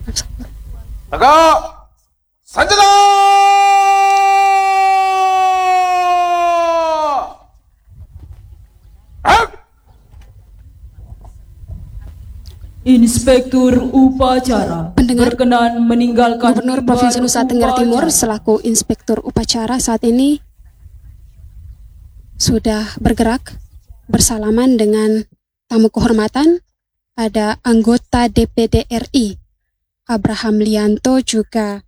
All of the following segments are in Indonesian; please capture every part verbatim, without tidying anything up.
Tegak, senjata! Inspektur upacara Pendengar, berkenan meninggalkan Gubernur Provinsi Nusa Tenggara Timur selaku Inspektur Upacara saat ini sudah bergerak bersalaman dengan tamu kehormatan. Ada anggota D P D R I Abraham Lianto, juga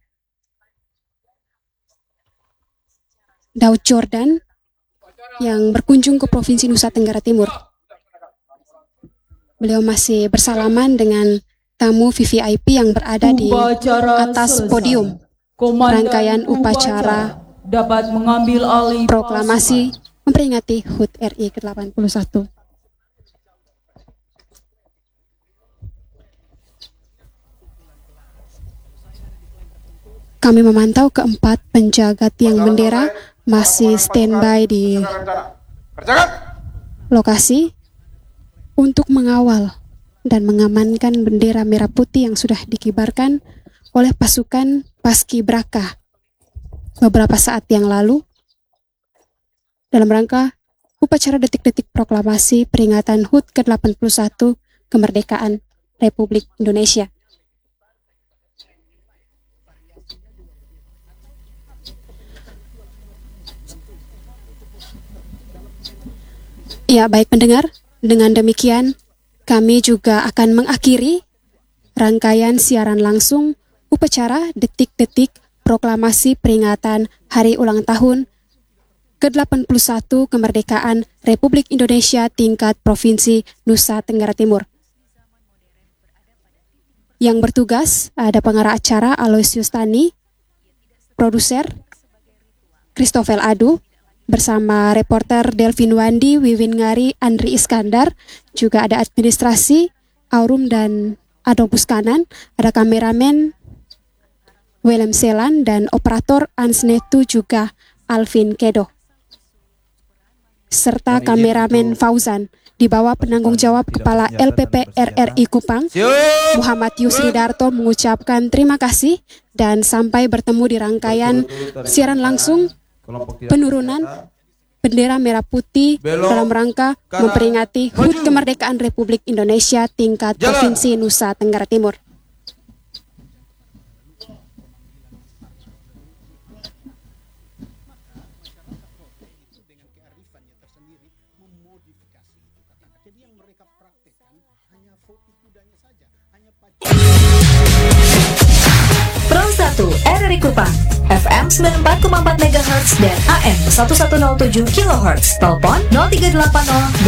Daud Jordan yang berkunjung ke Provinsi Nusa Tenggara Timur. Beliau masih bersalaman dengan tamu V V I P yang berada di atas podium. Rangkaian upacara dapat mengambil alih proklamasi memperingati H U T R I ke delapan puluh satu. Kami memantau keempat penjaga tiang bendera masih standby di lokasi untuk mengawal dan mengamankan bendera merah putih yang sudah dikibarkan oleh pasukan Paskibraka beberapa saat yang lalu dalam rangka upacara detik-detik proklamasi peringatan H U T ke delapan puluh satu kemerdekaan Republik Indonesia. Ya, baik pendengar, dengan demikian kami juga akan mengakhiri rangkaian siaran langsung upacara detik-detik proklamasi peringatan Hari Ulang Tahun ke delapan puluh satu kemerdekaan Republik Indonesia tingkat Provinsi Nusa Tenggara Timur. Yang bertugas ada pengarah acara Aloysius Tani, produser Christopher Adu, bersama reporter Delvin Wandi, Wiwin Ngari, Andri Iskandar, juga ada administrasi Aurum dan Adobus Kanan, ada kameramen Willem Selan dan operator Ansnetu juga Alvin Kedo, serta kameramen Fauzan di bawah penanggung jawab Kepala L P P R R I Kupang Muhammad Yusri Darto mengucapkan terima kasih dan sampai bertemu di rangkaian siaran langsung penurunan bendera merah putih dalam rangka memperingati H U T kemerdekaan Republik Indonesia tingkat Provinsi Nusa Tenggara Timur. Pro satu R R I Kupang F M sembilan puluh empat koma empat megahertz dan A M seribu seratus tujuh kilohertz. Telepon nol tiga delapan nol